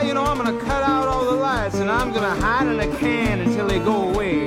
I'm gonna cut out all the lights and I'm gonna hide in a can until they go away.